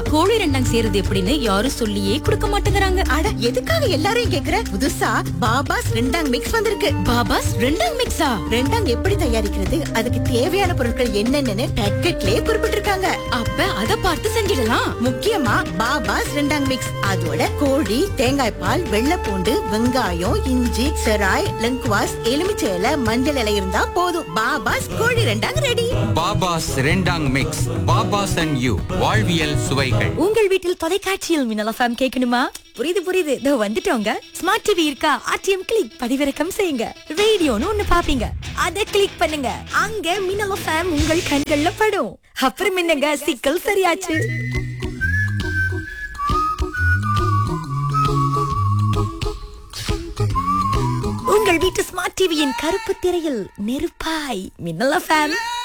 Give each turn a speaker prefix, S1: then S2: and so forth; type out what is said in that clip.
S1: கோழி ரெண்டாங் செய்யறது எப்படின்னு யாரும் சொல்லியே கொடுக்க மாட்டேங்கிறாங்க.
S2: அட எதுக்காக எல்லாரையும் கேக்குற? புதுசா பாபாஸ் ரெண்டாங் மிக்ஸ் வந்திருக்கு.
S1: பாபாஸ் ரெண்டாங் மிக்ஸா?
S2: ரெண்டாங் எப்படி தயாரிக்கிறது, அதுக்கு தேவையான பொருட்கள் என்னென்னு பேக்கெட்லயே குறிப்பிட்டிருக்காங்க.
S1: அப்ப அத பார்த்து செஞ்சிடலாம்.
S2: முக்கியமா பாபாஸ் ரெண்டாங் மிக்ஸ், அதோட கோழி, தேங்காய் பால், வெள்ளைப்பூண்டு, வெங்காயம், இஞ்சி, செராய், லெங்குவாஸ், எலுமிச்சை இலை, மஞ்சள் இலை இருந்தா போதும். பாபாஸ் கோழி ரெண்டாங் ரெடி.
S3: பாபாஸ் ரெண்டாங் மிக்ஸ். பாபாஸ் அண்ட் யூ, வாழ்வியல் சுவைகள்.
S1: உங்கள் வீட்டில் தொலைக்காட்சியில் மின்னல் எஃப்எம் கேட்கணுமா? புரியுது இதோ வந்துட்டோங்க. ஸ்மார்ட் டிவி இருக்கா? ஆர்டிஎம் கிளிக் பதிவிறக்கம் செய்யுங்க. ரேடியோன்னு ஒண்ணு பாப்பீங்க, அதை கிளிக் பண்ணுங்க. அங்க மின்னல் எஃப்எம் உங்கள் கண்கள்ல படும். அப்புறம் என்னங்க, சிக்கல் சரியாச்சு. உங்கள் வீட்டு ஸ்மார்ட் டிவியின் கருப்பு திரையில் நெருப்பாய் மின்னல் எஃப்எம்.